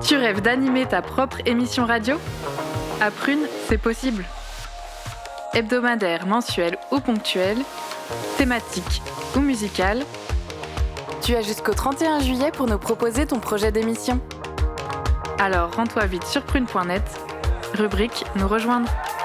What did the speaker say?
Tu rêves d'animer ta propre émission radio ? À Prune, c'est possible. Hebdomadaire, mensuel ou ponctuel, thématique ou musical, tu as jusqu'au 31 juillet pour nous proposer ton projet d'émission. Alors rends-toi vite sur prune.net, rubrique Nous rejoindre.